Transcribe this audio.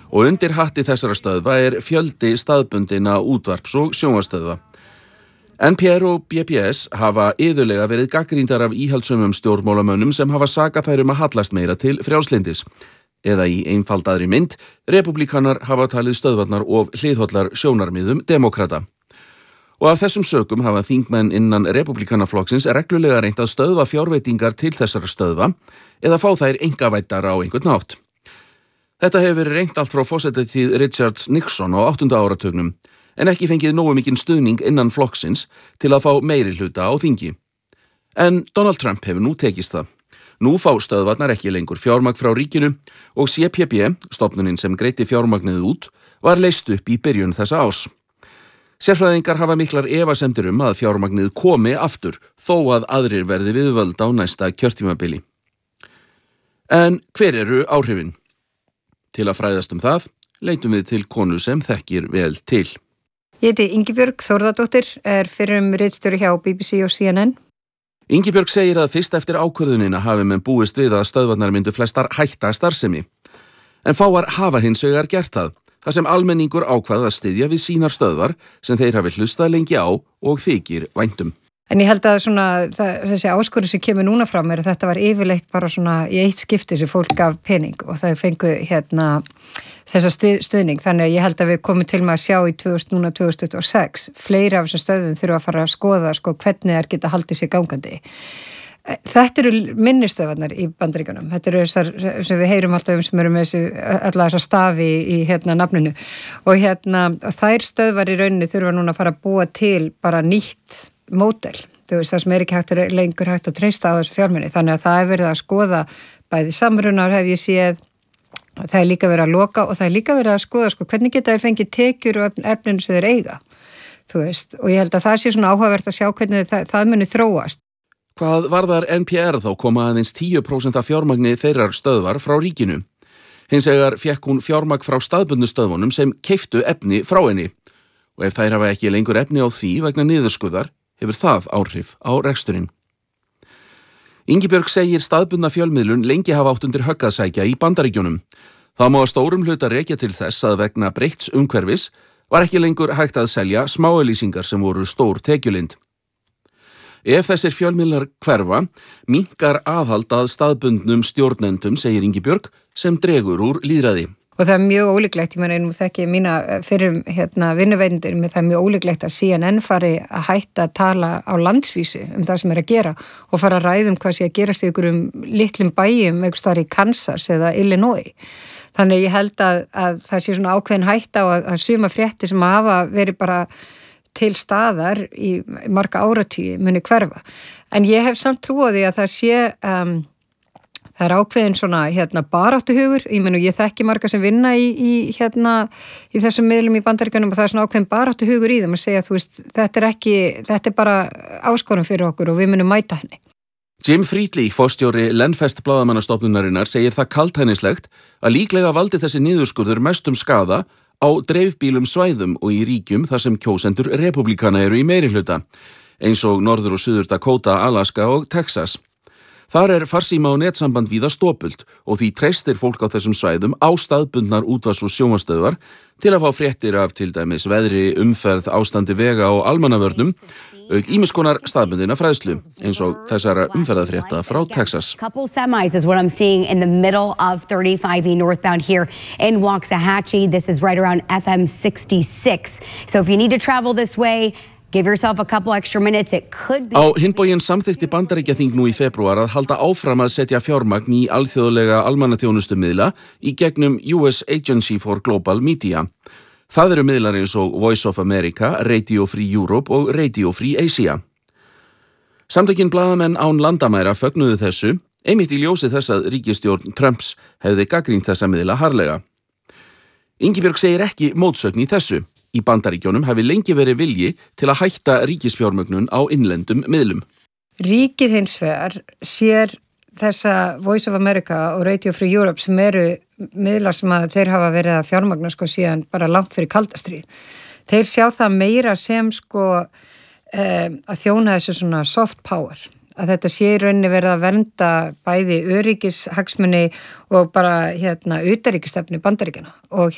og undir hatti þessara stöðva fjöldi staðbundinna útvarps- og sjónvarpsstöðva. NPR og BBS hafa iðulega verið gagnrýndar af íhaldssömum stjórnmálamönnum sem hafa sakað þær að hallast meira til frjálslyndis. Eða í einfaldaðri mynd, repúblikanar hafa talið stöðvarnar of hliðhollar sjónarmiðum demókrata. Og af þessum sökum hafa þingmenn innan repúblikanaflokksins reglulega reynt að stöðva fjárveitingar til þessara stöðva eða fá þær einkavæddar á einhvern hátt. Þetta hefur verið reynt allt frá forsetatíð Richard Nixon á 8. áratugnum, en ekki fengið nógu mikinn stuðning innan flokksins til að fá meiri hluta á þingi. En Donald Trump hefur nú tekist það. Nú fá stöðvarnar ekki lengur fjármagn frá ríkinu og CPB, stofnunin sem greiddi fjármagnið út, var leyst upp í byrjun þessa árs. Sérfræðingar hafa miklar efasemdir að fjármagnið komi aftur, þó að aðrir verði við völd á næsta kjörtímabili. En hver eru áhrifin? Til að fræðast það, leitum við til konu sem þekkir vel til. Ég heiti Ingibjörg Þórðardóttir, fyrrum ritstjóri hjá BBC og CNN. Ingibjörg segir að fyrst eftir ákvörðunina hafi menn búist við að stöðvarnar myndu flestar hætta starfsemi. En fáar hafa hins vegar gert það, þar sem almenningur ákvað að styðja við sínar stöðvar sem þeir hafi hlustað lengi á og þykir væntum. En ég held að þessi áskorun sem kemur núna fram að þetta var yfirleitt bara svona í eitt skipti sem fólk gaf pening og það fengu þessa stuðning. Þannig að ég held að við komum til með að sjá í 2026 fleiri af þessum stöðum þurfa að fara að skoða hvernig geta haldið sér gangandi. Þetta eru minnistöðvarnar í Bandaríkjunum. Þetta eru þessar sem við heyrum alltaf sem eru með alla þessar stafi í nafninu. Og þær stöðvar í rauninni þurfa núna að fara að búa til bara nýtt módel. Það sem ekki lengur hægt að treysta á þessu fjármuni. Þannig að það verið að skoða bæði samrunar hef ég séð. Það líka verið að loka og það líka verið að skoða hvernig geta þeir fengið tekjur og efninu sem þeir eiga. Og ég held að það sé svona áhugavert að sjá hvernig það muni þróast. Hvað varðar NPR þá koma aðeins 10% af fjármagni þeirrar stöðvar frá ríkinu. Hins vegar fékk hún fjármagn frá staðbundnu stöðvunum sem keyptu efni frá henni. Og ef þær hafa ekki lengur efni á því vegna niðurskurðar, hefur það áhrif á reksturinn. Ingibjörg segir staðbundna fjölmiðlun lengi hafa átt undir högg að sækja í Bandaríkjunum. Það má að stórum hluta rekja til þess að vegna breytts umhverfis var ekki lengur hægt að selja smáauglýsingar sem voru stór tekjulind. Ef þessir fjölmiðlar hverfa, minnkar aðhald að staðbundnum stjórnendum, segir Ingibjörg, sem dregur úr lýðræði. Og það mjög ólíklegt, ég nú þekki mína fyrir vinnuveidendur, það mjög ólíklegt að CNN fari að hætta að tala á landsvísi það sem að gera og fara að ræða hvað sé að gerast í einhverjum litlum bæjum, einhvers staðar í Kansas eða Illinois. Þannig ég held að það sé svona ákveðin hætta á að suma fréttir sem hafa verið bara til staðar í marga áratugi muni hverfa. En ég hef samt trú á því að það sé það ákveðin svona baráttuhugur, ég þekki marga sem vinna í þessum miðlum í Bandaríkjunum og það svona ákveðin baráttuhugur í þeim að segja, þetta bara áskorun fyrir okkur og við munum mæta henni. Jim Friedli, forstjóri Lenfest blaðamannastofnunarinnar, segir það kaldhæðnislegt að líklega valdi þessi niðurskurður mestum skaða á dreifbílum svæðum og í ríkjum þar sem kjósendur repúblikana eru í meirihluta, eins og Norður- og Suður Dakota, Alaska og Texas. Þar farsíma og netsamband víða stopult og því treystir fólk á þessum svæðum á staðbundnar útvarps- og sjónvarpsstöðvar til að fá fréttir af til dæmis veðri, umferð, ástandi vega og almannavörnum, auk ýmiss konar staðbundina fræðslu, eins og þessara umferðarfrétta frá Texas. Couple semis is what I'm seeing in the middle of 35E northbound here in Waxahachie. This is right around FM 66. So if you need to travel this way, give yourself a couple extra minutes. It could be... Á hinn bóginn samþykkti Bandaríkjaþing nú í febrúar að halda áfram að setja fjármagn í alþjóðlega almannaþjónustumiðla í gegnum US Agency for Global Media. Það eru miðlar eins og Voice of America, Radio Free Europe og Radio Free Asia. Samtökin blaðamenn án landamæra fögnuðu þessu, einmitt í ljósi þess að ríkisstjórn Trumps hefði gagnrýnt þessa miðla harðlega. Ingibjörg segir ekki mótsögn í þessu. Í Bandaríkjunum hafi lengi verið vilji til að hætta ríkisfjármögnun á innlendum miðlum. Ríkið hins vegar sér þessa Voice of America og Radio Free Europe sem eru miðlar sem að þeir hafa verið að fjármagna síðan bara langt fyrir kaldastríð. Þeir sjá það meira sem að þjóna þessu svona soft power. Að þetta sé í rauninni verið að vernda bæði öryggishagsmuni og bara utanríkisstefnu Bandaríkjanna. Og